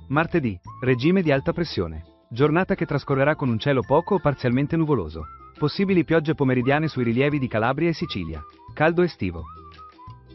Martedì, regime di alta pressione. Giornata che trascorrerà con un cielo poco o parzialmente nuvoloso. Possibili piogge pomeridiane sui rilievi di Calabria e Sicilia. Caldo estivo.